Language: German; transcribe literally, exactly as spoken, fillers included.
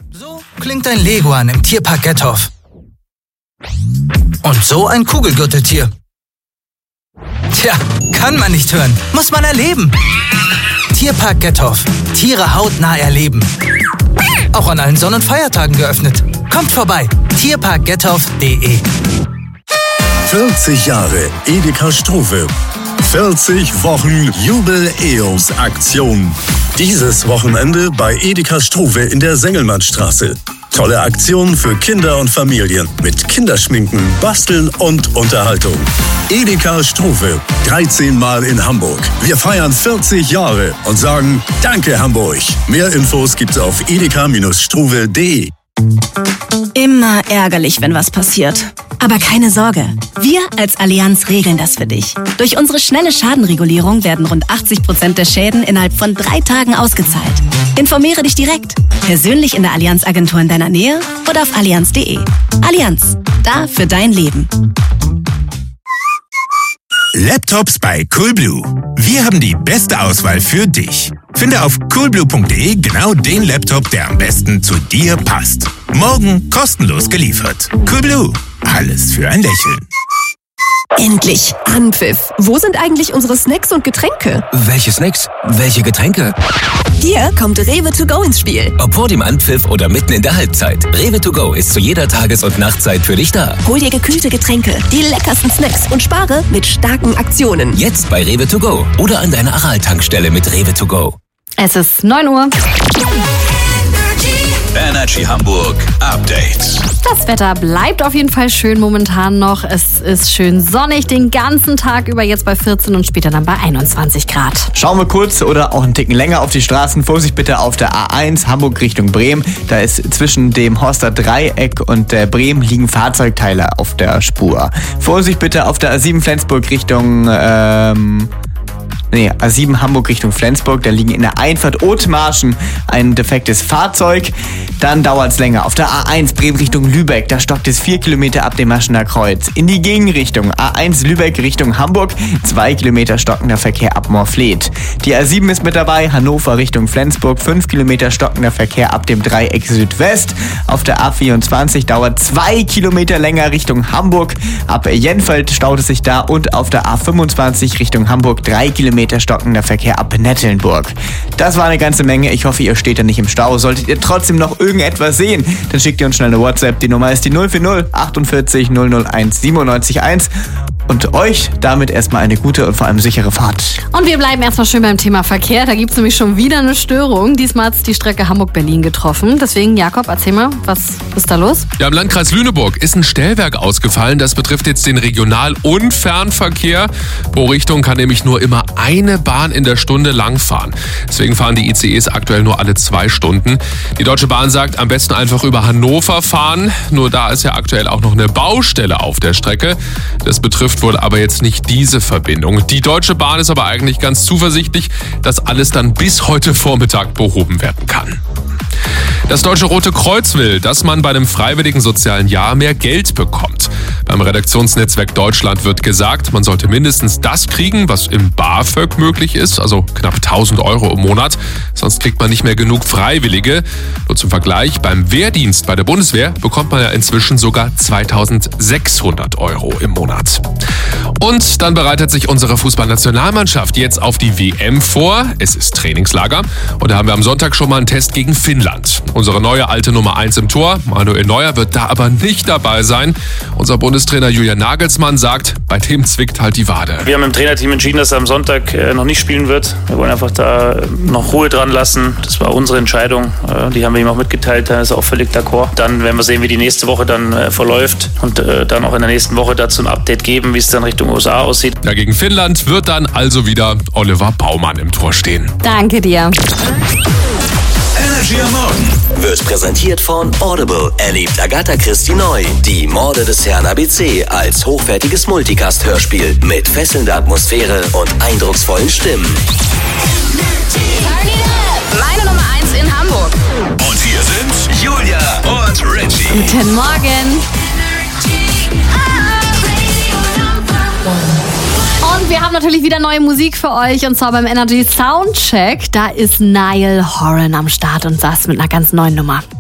So klingt ein Leguan im Tierpark Gethoff. Und so ein Kugelgürteltier. Tja, kann man nicht hören, muss man erleben. Tierpark Gethoff. Tiere hautnah erleben. Auch an allen Sonn- und Feiertagen geöffnet. Kommt vorbei, tierpark gethoff punkt de. vierzig Jahre Edeka Struve. vierzig Wochen Jubel-E O S-Aktion. Dieses Wochenende bei Edeka Struve in der Sengelmannstraße. Tolle Aktion für Kinder und Familien mit Kinderschminken, Basteln und Unterhaltung. Edeka Struve, dreizehn Mal in Hamburg. Wir feiern vierzig Jahre und sagen Danke Hamburg. Mehr Infos gibt's auf edeka Struve punkt de. Immer ärgerlich, wenn was passiert. Aber keine Sorge, wir als Allianz regeln das für dich. Durch unsere schnelle Schadenregulierung werden rund achtzig Prozent der Schäden innerhalb von drei Tagen ausgezahlt. Informiere dich direkt, persönlich in der Allianz-Agentur in deiner Nähe oder auf allianz punkt de. Allianz, da für dein Leben. Laptops bei Coolblue. Wir haben die beste Auswahl für dich. Finde auf coolblue punkt de genau den Laptop, der am besten zu dir passt. Morgen kostenlos geliefert. Coolblue. Alles für ein Lächeln. Endlich! Anpfiff! Wo sind eigentlich unsere Snacks und Getränke? Welche Snacks? Welche Getränke? Hier kommt Rewe to go ins Spiel. Ob vor dem Anpfiff oder mitten in der Halbzeit. Rewe to go ist zu jeder Tages- und Nachtzeit für dich da. Hol dir gekühlte Getränke, die leckersten Snacks und spare mit starken Aktionen. Jetzt bei Rewe to go oder an deiner Aral-Tankstelle mit Rewe to go. Es ist neun Uhr. Energy Hamburg Update. Das Wetter bleibt auf jeden Fall schön momentan noch. Es ist schön sonnig den ganzen Tag über, jetzt bei vierzehn und später dann bei einundzwanzig Grad. Schauen wir kurz oder auch einen Ticken länger auf die Straßen. Vorsicht bitte auf der A eins Hamburg Richtung Bremen. Da ist zwischen dem Horster Dreieck und der Bremen liegen Fahrzeugteile auf der Spur. Vorsicht bitte auf der A sieben Flensburg Richtung... Ähm Nee, A sieben Hamburg Richtung Flensburg, da liegen in der Einfahrt Othmarschen ein defektes Fahrzeug. Dann dauert es länger. Auf der A eins Bremen Richtung Lübeck, da stockt es vier Kilometer ab dem Maschener Kreuz. In die Gegenrichtung A eins Lübeck Richtung Hamburg, zwei Kilometer stockender Verkehr ab Moorfleet. Die A sieben ist mit dabei, Hannover Richtung Flensburg, fünf Kilometer stockender Verkehr ab dem Dreieck Südwest. Auf der A vierundzwanzig dauert zwei Kilometer länger Richtung Hamburg. Ab Jenfeld staut es sich da und auf der A fünfundzwanzig Richtung Hamburg drei Kilometer stockender Verkehr ab Nettelnburg. Das war eine ganze Menge. Ich hoffe, ihr steht da nicht im Stau. Solltet ihr trotzdem noch irgendetwas sehen, dann schickt ihr uns schnell eine WhatsApp. Die Nummer ist die null vier null achtundvierzig null null eins siebenundneunzig eins. Und euch damit erstmal eine gute und vor allem sichere Fahrt. Und wir bleiben erstmal schön beim Thema Verkehr. Da gibt es nämlich schon wieder eine Störung. Diesmal hat es die Strecke Hamburg-Berlin getroffen. Deswegen, Jakob, erzähl mal, was ist da los? Ja, im Landkreis Lüneburg ist ein Stellwerk ausgefallen. Das betrifft jetzt den Regional- und Fernverkehr. Pro Richtung kann nämlich nur immer eine Bahn in der Stunde langfahren. Deswegen fahren die I C Es aktuell nur alle zwei Stunden. Die Deutsche Bahn sagt, am besten einfach über Hannover fahren. Nur da ist ja aktuell auch noch eine Baustelle auf der Strecke. Das betrifft wohl aber jetzt nicht diese Verbindung. Die Deutsche Bahn ist aber eigentlich ganz zuversichtlich, dass alles dann bis heute Vormittag behoben werden kann. Das Deutsche Rote Kreuz will, dass man bei einem freiwilligen sozialen Jahr mehr Geld bekommt. Beim Redaktionsnetzwerk Deutschland wird gesagt, man sollte mindestens das kriegen, was im BAföG möglich ist, also knapp tausend Euro im Monat. Sonst kriegt man nicht mehr genug Freiwillige. Nur zum Vergleich, beim Wehrdienst bei der Bundeswehr bekommt man ja inzwischen sogar zweitausendsechshundert Euro im Monat. Und dann bereitet sich unsere Fußballnationalmannschaft jetzt auf die W M vor. Es ist Trainingslager und da haben wir am Sonntag schon mal einen Test gegen Finnland. Unsere neue alte Nummer eins im Tor, Manuel Neuer, wird da aber nicht dabei sein. Unser Bundestrainer Julian Nagelsmann sagt, bei dem zwickt halt die Wade. Wir haben im Trainerteam entschieden, dass er am Sonntag noch nicht spielen wird. Wir wollen einfach da noch Ruhe dran lassen. Das war unsere Entscheidung. Die haben wir ihm auch mitgeteilt, da ist er auch völlig d'accord. Dann werden wir sehen, wie die nächste Woche dann verläuft und dann auch in der nächsten Woche dazu ein Update geben, wie es dann Richtung U S A aussieht. Ja, gegen Finnland wird dann also wieder Oliver Baumann im Tor stehen. Danke dir. Energy am Morgen Wird präsentiert von Audible. Erlebt Agatha Christie neu. Die Morde des Herrn A B C als hochwertiges Multicast-Hörspiel mit fesselnder Atmosphäre und eindrucksvollen Stimmen. Meine Nummer eins in Hamburg. Und hier sind Julia und Richie. Guten Morgen. Und wir haben natürlich wieder neue Musik für euch, und zwar beim Energy Soundcheck. Da ist Niall Horan am Start und saß mit einer ganz neuen Nummer.